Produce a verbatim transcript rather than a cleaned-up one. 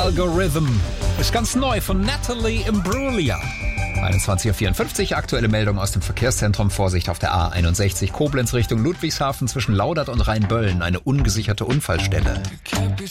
Algorithm ist ganz neu von Natalie Imbruglia. einundzwanzig Uhr vierundfünfzig, aktuelle Meldung aus dem Verkehrszentrum. Vorsicht auf der A einundsechzig Koblenz Richtung Ludwigshafen zwischen Laudert und Rheinböllen. Eine ungesicherte Unfallstelle.